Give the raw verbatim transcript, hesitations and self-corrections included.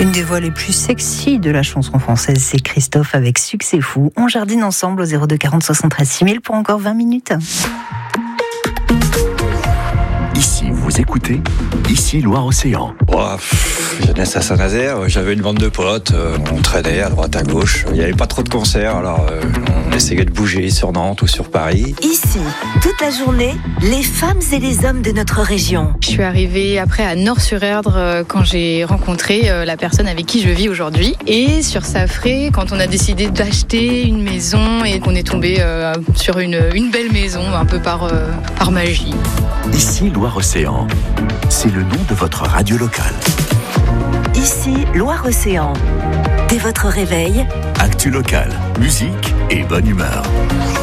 Une des voix les plus sexy de la chanson française, c'est Christophe avec Succès Fou. On jardine ensemble au zéro deux quarante soixante-treize six mille pour encore vingt minutes. Ici, vous écoutez, ici Loire-Océan. Oh, pff, jeunesse à Saint-Nazaire, j'avais une bande de potes, euh, on traînait à droite à gauche. Il n'y avait pas trop de concerts, alors euh, on essayait de bouger sur Nantes ou sur Paris. Ici, toute la journée, les femmes et les hommes de notre région. Je suis arrivée après à Nort-sur-Erdre euh, quand j'ai rencontré euh, la personne avec qui je vis aujourd'hui. Et sur Safré, quand on a décidé d'acheter une maison et qu'on est tombé euh, sur une, une belle maison, un peu par, euh, par magie. Ici Loire-Océan, c'est le nom de votre radio locale. Ici, Loire-Océan. Dès votre réveil, Actu locale, musique et bonne humeur.